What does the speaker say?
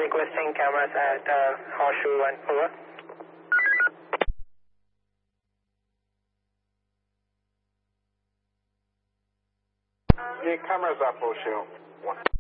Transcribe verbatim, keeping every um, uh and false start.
requesting cameras at uh, Horseshoe one, over. Yeah, cameras at Horseshoe one.